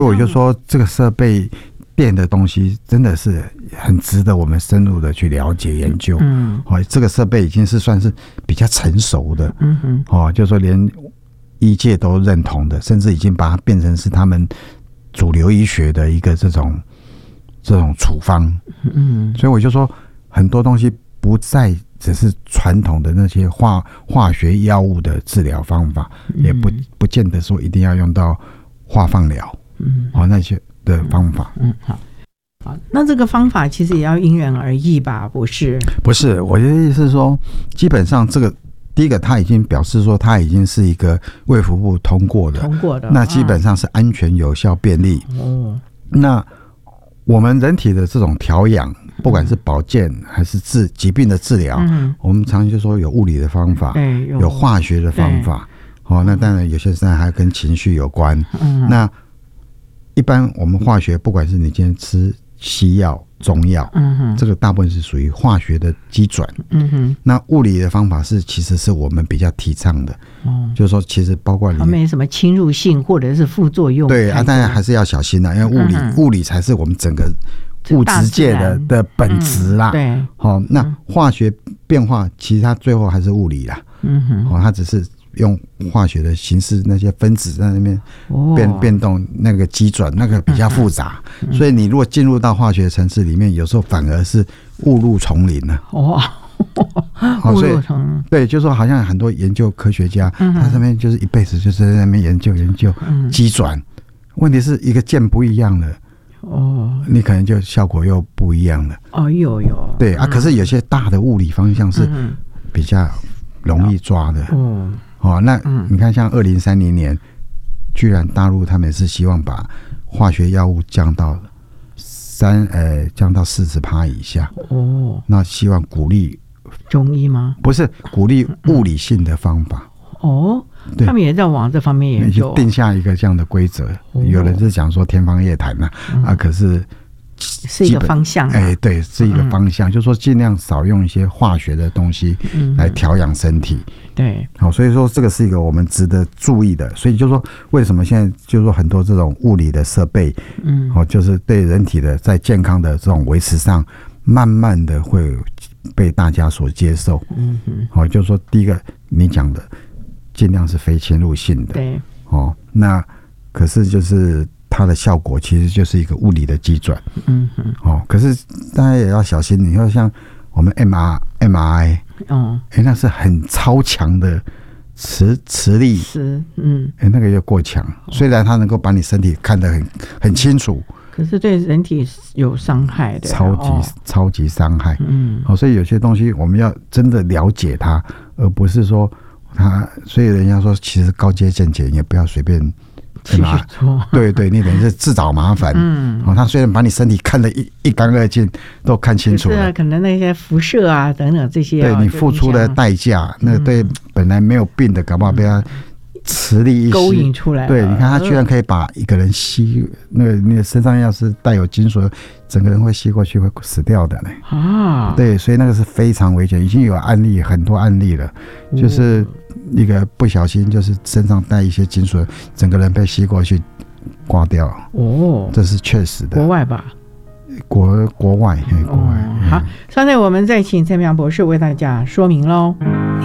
我就说这个设备电的东西真的是很值得我们深入的去了解研究。这个设备已经是算是比较成熟的。就是说连医界都认同的，甚至已经把它变成是他们主流医学的一个这种处方。所以我就说很多东西不再只是传统的那些化学药物的治疗方法，也不见得说一定要用到化放疗那些的方法。 好，那这个方法其实也要因人而异吧？不是， 我的意思是说，基本上这个第一个，他已经表示说，他已经是一个卫福部通过的，那基本上是安全、有效、便利。那我们人体的这种调养，不管是保健还是疾病的治疗，我们常常就说有物理的方法，有化学的方法。那当然有些时候还跟情绪有关。那一般我们化学，不管是你今天吃西药、中药，这个大部分是属于化学的基转。那物理的方法其实是我们比较提倡的。就是说其实包括它没什么侵入性或者是副作用。 对啊，当然还是要小心因为物理才是我们整个物质界的本质啦。 对。 那化学变化其实它最后还是物理啦。它只是用化学的形式，那些分子在那边变动，那个机转那个比较复杂。所以你如果进入到化学层次里面，有时候反而是误入丛林了。误入丛林。对，就是说好像很多研究科学家，他这边就是一辈子就是在那边研究机转。问题是一个键不一样了，你可能就效果又不一样了。对啊，可是有些大的物理方向是比较容易抓的。那你看像2030年居然大陆他们是希望把化学药物降到40% 以下。那希望鼓励中医吗？ 不是，鼓励物理性的方法。 他们也在往这方面研究， 定下一个这样的规则。有人是讲说天方夜谭可是是一个方向。 对，是一个方向。就是说尽量少用一些化学的东西来调养身体。 对。 所以说这个是一个我们值得注意的。所以就是说为什么现在就是说很多这种物理的设备就是对人体的在健康的这种维持上慢慢的会被大家所接受。就是说第一个你讲的尽量是非侵入性的。 对。 那可是就是它的效果其实就是一个物理的机转。可是大家也要小心，你说像我们 MRI 那是很超强的磁力。那个就过强，虽然它能够把你身体看得很清楚， 可是对人体有伤害的。 超级伤害。所以有些东西我们要真的了解它，而不是说所以人家说其实高阶健检也不要随便对，你等于是自找麻烦。他虽然把你身体看得一干二净，都看清楚了， 可能那些辐射等等这些， 对你付出的代价，那对本来没有病的，搞不好被他磁力一勾引出来。 对，你看他居然可以把一个人吸，那个身上要是带有金属，整个人会吸过去会死掉的呢。对，所以那个是非常危险，已经有很多案例了，就是一个不小心就是身上带一些金属，整个人被吸过去挂掉。这是确实的。 国外吧？ 国外。 好，稍待我们再请蔡明博士为大家说明喽。